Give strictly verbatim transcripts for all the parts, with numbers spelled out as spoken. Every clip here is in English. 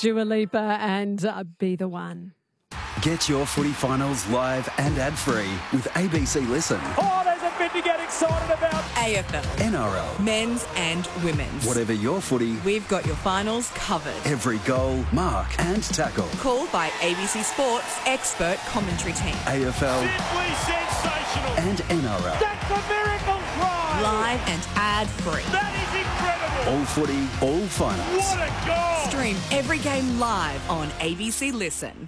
Dua Lipa and uh, Be The One. Get your footy finals live and ad-free with A B C Listen. Oh, there's a bit to get excited about. A F L. N R L. Men's and women's. Whatever your footy, We've got your finals covered. every goal, mark and tackle. Called by A B C Sports expert commentary team. A F L Simply sensational. and N R L. That's a miracle try. Live and ad-free. That is incredible. All footy, all finals. What a goal. Stream every game live on A B C Listen.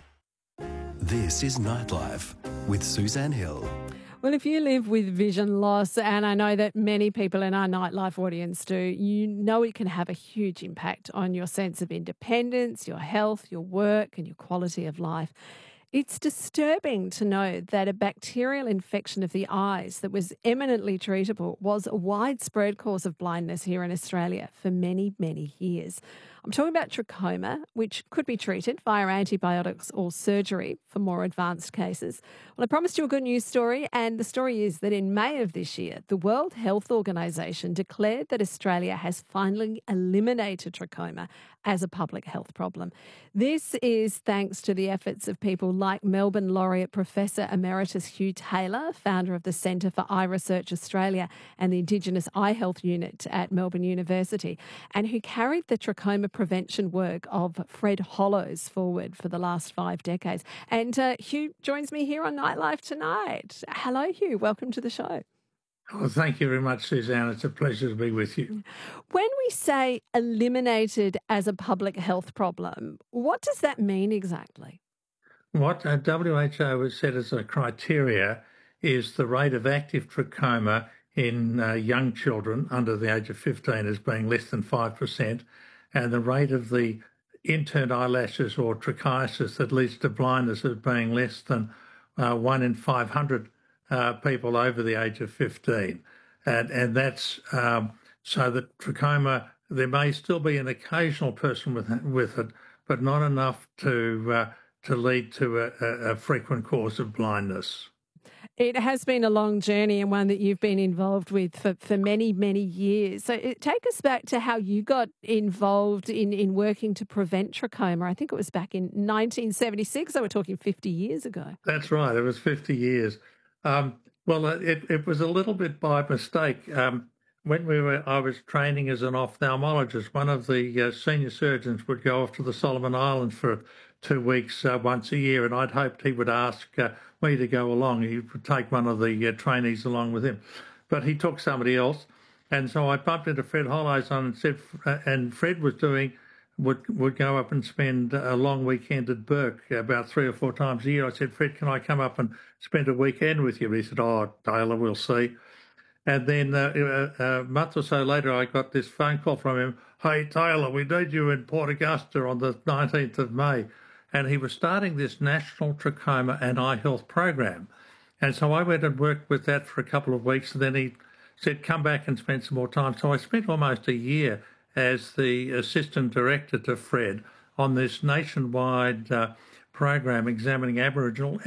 This is Nightlife with Suzanne Hill. Well, if you live with vision loss, and I know that many people in our Nightlife audience do, you know it can have a huge impact on your sense of independence, your health, your work and your quality of life. It's disturbing to know that a bacterial infection of the eyes that was eminently treatable was a widespread cause of blindness here in Australia for many, many years. I'm talking about trachoma, which could be treated via antibiotics or surgery for more advanced cases. Well, I promised you a good news story, and the story is that in May of this year, the World Health Organization declared that Australia has finally eliminated trachoma as a public health problem. This is thanks to the efforts of people like Melbourne Laureate Professor Emeritus Hugh Taylor, founder of the Centre for Eye Research Australia and the Indigenous Eye Health Unit at Melbourne University, and who carried the trachoma prevention work of Fred Hollows forward for the last five decades. And uh, Hugh joins me here on Nightlife tonight. Hello, Hugh. Welcome to the show. Well, thank you very much, Suzanne. It's a pleasure to be with you. When we say eliminated as a public health problem, what does that mean exactly? What uh, W H O has said as a criteria is the rate of active trachoma in uh, young children under the age of fifteen as being less than five percent, and the rate of the interned eyelashes or trichiasis that leads to blindness as being less than uh, one in five hundred uh, people over the age of fifteen. And, and that's um, so that trachoma, there may still be an occasional person with, with it, but not enough to, uh, to lead to a, a, a frequent cause of blindness. It has been a long journey and one that you've been involved with for, for many, many years. So it, take us back to how you got involved in, in working to prevent trachoma. I think it was back in nineteen seventy-six, so we're talking fifty years ago. That's right, it was fifty years. Um, well, it, it was a little bit by mistake. Um, when we were, I was training as an ophthalmologist. One of the uh, senior surgeons would go off to the Solomon Islands for two weeks uh, once a year, and I'd hoped he would ask uh, me to go along. He would take one of the uh, trainees along with him, but he took somebody else, and so I bumped into Fred Hollows on and said, uh, and Fred was doing would would go up and spend a long weekend at Burke about three or four times a year. I said, Fred, can I come up and spend a weekend with you? He said, oh, Taylor, we'll see. And then uh, a month or so later, I got this phone call from him. Hey, Taylor, we need you in Port Augusta on the nineteenth of May. And he was starting this National Trachoma and Eye Health Program. And so I went and worked with that for a couple of weeks. And then he said, come back and spend some more time. So I spent almost a year as the assistant director to Fred on this nationwide uh, program examining Aboriginal